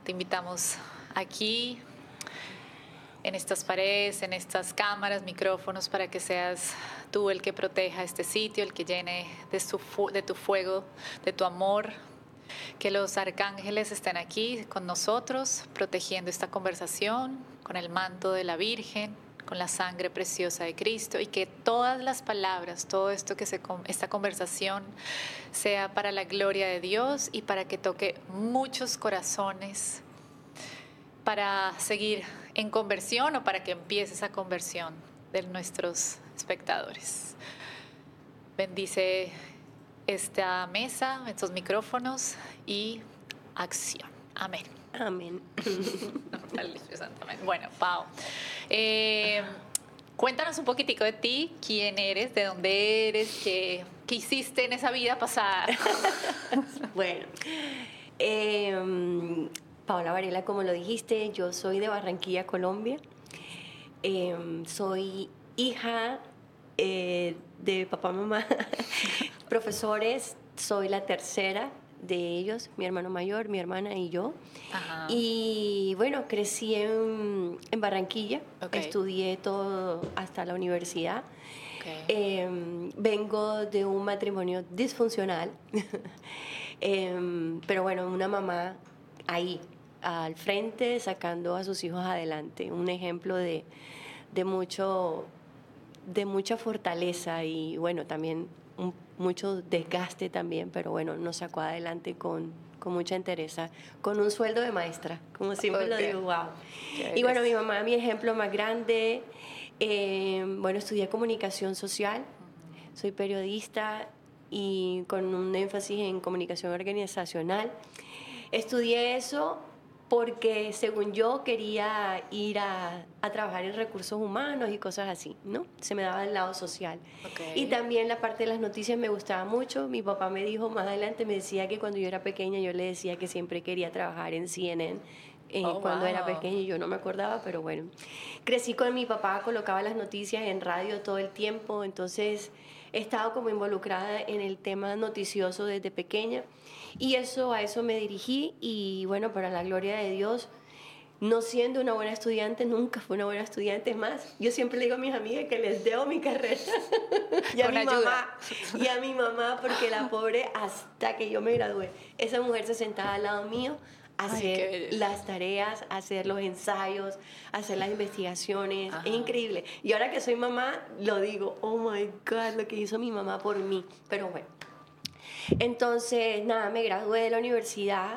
te invitamos aquí, en estas paredes, en estas cámaras, micrófonos, para que seas tú el que proteja este sitio, el que llene de tu fuego, de tu amor. Que los arcángeles estén aquí con nosotros, protegiendo esta conversación con el manto de la Virgen, con la sangre preciosa de Cristo, y que todas las palabras, todo esto esta conversación sea para la gloria de Dios y para que toque muchos corazones para seguir en conversión o para que empiece esa conversión de nuestros espectadores. Bendice esta mesa, estos micrófonos y acción. Amén. Amén. Bueno, Pau, cuéntanos un poquitico de ti, quién eres, de dónde eres, qué hiciste en esa vida pasada. Bueno, Paola Varela, como lo dijiste, yo soy de Barranquilla, Colombia. Soy hija de papá, mamá, profesores. Soy la tercera de ellos, mi hermano mayor, mi hermana y yo. Ajá. Y bueno, crecí en Barranquilla, estudié todo hasta la universidad. Vengo de un matrimonio disfuncional, pero bueno, una mamá ahí, al frente, sacando a sus hijos adelante. Un ejemplo de mucha fortaleza y bueno, también mucho desgaste también, pero bueno, nos sacó adelante con mucha entereza, con un sueldo de maestra, como siempre lo digo, wow. Y bueno, mi mamá, mi ejemplo más grande. Bueno, estudié comunicación social, soy periodista y con un énfasis en comunicación organizacional. Estudié eso porque según yo quería ir a trabajar en recursos humanos y cosas así, ¿no? Se me daba el lado social. Y también la parte de las noticias me gustaba mucho. Mi papá me dijo más adelante, me decía que cuando yo era pequeña yo le decía que siempre quería trabajar en CNN. Cuando era pequeña yo no me acordaba, pero bueno. Crecí con mi papá, colocaba las noticias en radio todo el tiempo, entonces he estado como involucrada en el tema noticioso desde pequeña. Y a eso me dirigí y bueno, para la gloria de Dios, no siendo una buena estudiante, nunca fui una buena estudiante. Es más, yo siempre le digo a mis amigas que les debo mi carrera y a mi mamá, porque la pobre, hasta que yo me gradué, esa mujer se sentaba al lado mío a hacer las tareas, a hacer los ensayos, a hacer las investigaciones. Ajá. Es increíble. Y ahora que soy mamá, lo digo, oh my God, lo que hizo mi mamá por mí. Pero bueno. Entonces, nada, me gradué de la universidad.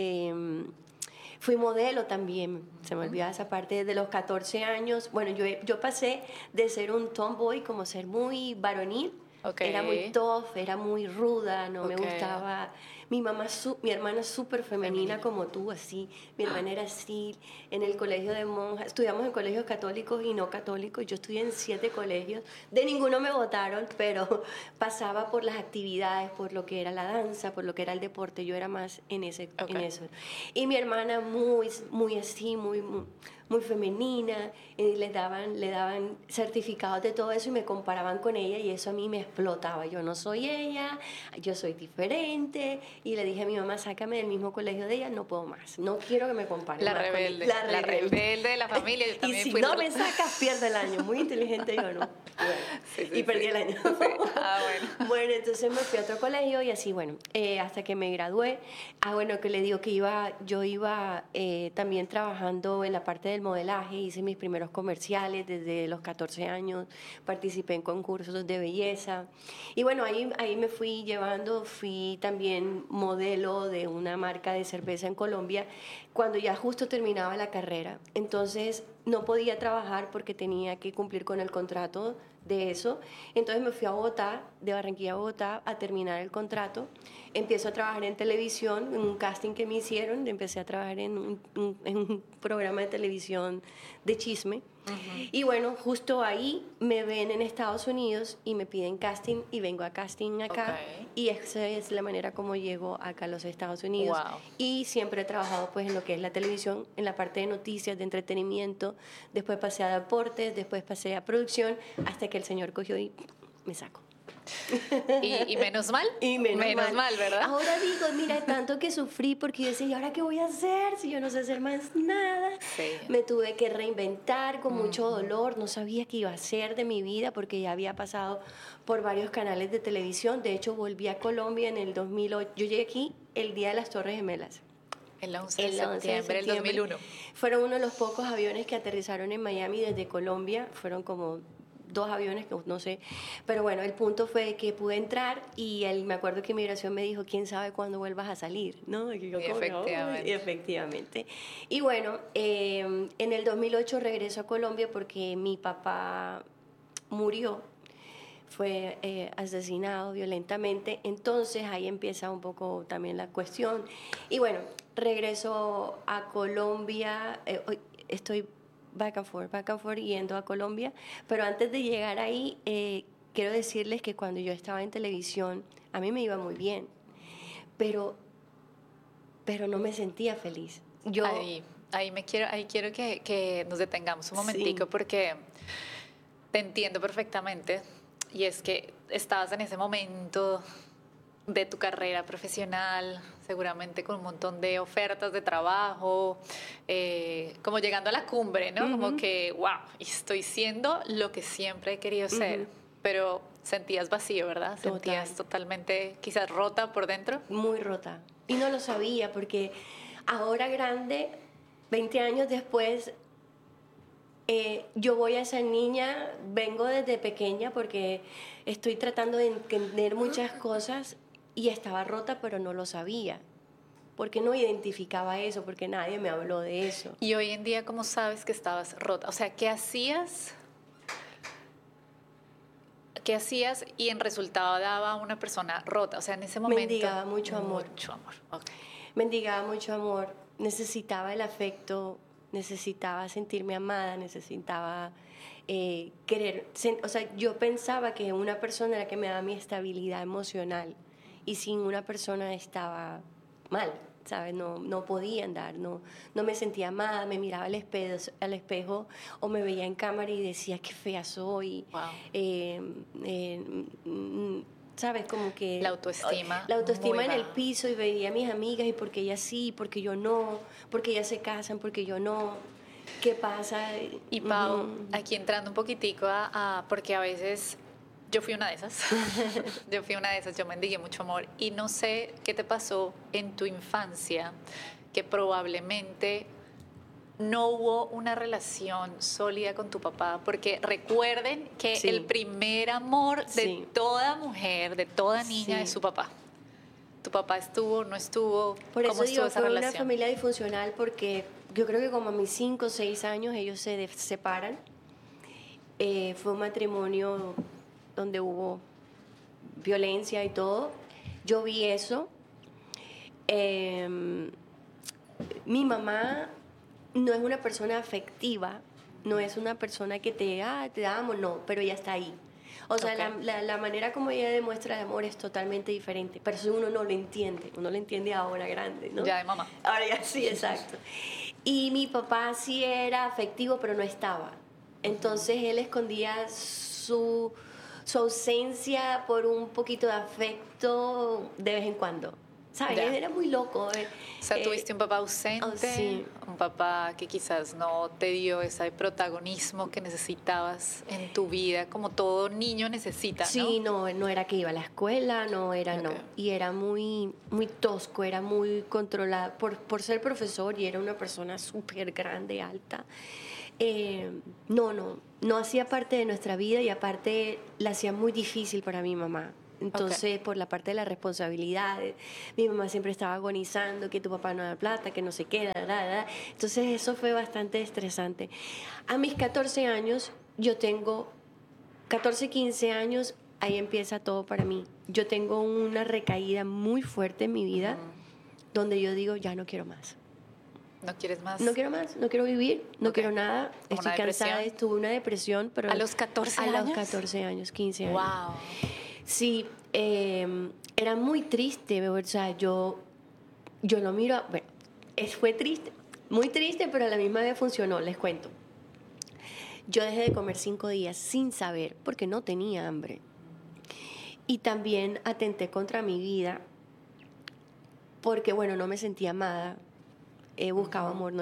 Fui modelo también, se me olvidaba esa parte, de los 14 años. Bueno, yo pasé de ser un tomboy, como ser muy varonil. Era muy tough, era muy ruda, no me gustaba. Mi hermana súper femenina como tú, así. Mi hermana era así, en el colegio de monjas. Estudiamos en colegios católicos y no católicos. Yo estudié en 7 colegios. De ninguno me votaron, pero pasaba por las actividades, por lo que era la danza, por lo que era el deporte. Yo era más en eso. Y mi hermana muy así, muy femenina, y le daban certificados de todo eso y me comparaban con ella y eso a mí me explotaba. Yo no soy ella, yo soy diferente, y le dije a mi mamá, sácame del mismo colegio de ella, no puedo más, no quiero que me comparen. La rebelde de la familia. Yo y si no me sacas, pierdo el año. Muy inteligente yo, ¿no? Bueno, y perdí el año. Bueno. Bueno, entonces me fui a otro colegio y así, bueno, hasta que me gradué. Bueno, que le digo que yo iba también trabajando en la parte del modelaje, hice mis primeros comerciales desde los 14 años, participé en concursos de belleza y bueno, ahí me fui llevando, fui también modelo de una marca de cerveza en Colombia cuando ya justo terminaba la carrera. Entonces no podía trabajar porque tenía que cumplir con el contrato de eso. Entonces me fui a Bogotá, de Barranquilla a Bogotá, a terminar el contrato. Empiezo a trabajar en televisión, en un casting que me hicieron. Empecé a trabajar en un programa de televisión de chisme. Uh-huh. Y bueno, justo ahí me ven en Estados Unidos y me piden casting y vengo a casting acá. Y esa es la manera como llego acá a los Estados Unidos. Wow. Y siempre he trabajado pues en lo que es la televisión, en la parte de noticias, de entretenimiento. Después pasé a deportes, después pasé a producción, hasta que el Señor cogió y me sacó. Y menos mal. Y menos mal, ¿verdad? Ahora digo, mira, tanto que sufrí porque yo decía, ¿y ahora qué voy a hacer si yo no sé hacer más nada? Sí. Me tuve que reinventar con mucho dolor, no sabía qué iba a hacer de mi vida porque ya había pasado por varios canales de televisión. De hecho, volví a Colombia en el 2008. Yo llegué aquí el día de las Torres Gemelas. El 11 de septiembre del 2001. Fueron uno de los pocos aviones que aterrizaron en Miami desde Colombia. Fueron como 2 aviones, no sé. Pero bueno, el punto fue que pude entrar y me acuerdo que Migración me dijo, ¿quién sabe cuándo vuelvas a salir? ¿No? Y yo, efectivamente. Y efectivamente. Y bueno, en el 2008 regreso a Colombia porque mi papá murió. Fue asesinado violentamente, entonces ahí empieza un poco también la cuestión. Y bueno, regreso a Colombia, estoy back and forth, yendo a Colombia, pero antes de llegar ahí, quiero decirles que cuando yo estaba en televisión, a mí me iba muy bien, pero no me sentía feliz. Yo, ahí quiero que nos detengamos un momentico, sí, porque te entiendo perfectamente. Y es que estabas en ese momento de tu carrera profesional, seguramente con un montón de ofertas de trabajo, como llegando a la cumbre, ¿no? Como que, wow, estoy siendo lo que siempre he querido ser. Pero sentías vacío, ¿verdad? Total. Sentías totalmente, quizás rota por dentro. Muy rota. Y no lo sabía porque ahora grande, 20 años después, yo voy a ser niña, vengo desde pequeña porque estoy tratando de entender muchas cosas y estaba rota, pero no lo sabía. Porque no identificaba eso, porque nadie me habló de eso. Y hoy en día, ¿cómo sabes que estabas rota? O sea, ¿qué hacías? ¿Qué hacías y en resultado daba una persona rota? O sea, en ese momento... Mendigaba mucho amor. Mucho amor, ok. Mendigaba mucho amor. Necesitaba el afecto, necesitaba sentirme amada, necesitaba querer... O sea, yo pensaba que una persona era la que me daba mi estabilidad emocional y sin una persona estaba mal, ¿sabes? No podía andar, no me sentía amada, me miraba al espejo o me veía en cámara y decía qué fea soy. Wow. ¿Sabes? Como que... La autoestima. La autoestima en el baja. piso y veía a mis amigas y porque ellas sí, porque yo no, porque ellas se casan, porque yo no. ¿Qué pasa? Y Pau, aquí entrando un poquitico porque a veces yo fui una de esas. Yo mendigué mucho amor. Y no sé qué te pasó en tu infancia, que probablemente no hubo una relación sólida con tu papá, porque recuerden que Sí. el primer amor de Sí. toda mujer, de toda niña, Sí. es su papá. ¿Tu papá estuvo, no estuvo? Por eso ¿Cómo estuvo digo, esa fue relación? una familia disfuncional porque yo creo que como a mis 5 o 6 años ellos se separan. Fue un matrimonio donde hubo violencia y todo. Yo vi eso. Mi mamá no es una persona afectiva, no es una persona que te amo, no, pero ella está ahí. O sea, Ok. la manera como ella demuestra el amor es totalmente diferente, pero eso uno no lo entiende ahora grande, ¿no? Ya de mamá. Ahora ya sí, exacto. Y mi papá sí era afectivo, pero no estaba. Entonces él escondía su ausencia por un poquito de afecto de vez en cuando. ¿Sabes? Ya. Era muy loco. O sea, tuviste un papá ausente, sí. un papá que quizás no te dio ese protagonismo que necesitabas en tu vida, como todo niño necesita, ¿no? Sí, no era que iba a la escuela, no. Y era muy, muy tosco, era muy controlado por ser profesor y era una persona súper grande, alta. No hacía parte de nuestra vida y aparte la hacía muy difícil para mi mamá. Entonces, por la parte de las responsabilidades, mi mamá siempre estaba agonizando que tu papá no da plata, que no se queda, Entonces, eso fue bastante estresante. A mis 14 años, yo tengo 14, 15 años, ahí empieza todo para mí. Yo tengo una recaída muy fuerte en mi vida, donde yo digo, ya no quiero más. ¿No quieres más? No quiero más, no quiero vivir, no quiero nada. ¿Como Estoy cansada, tuve una depresión, pero... ¿A los 14 años? A los 14 años, 15 años. Wow. Sí, era muy triste, o sea, yo lo miro, bueno, fue triste, muy triste, pero a la misma vez funcionó, les cuento. Yo dejé de comer 5 días sin saber, porque no tenía hambre. Y también atenté contra mi vida porque, bueno, no me sentía amada. Buscaba amor, no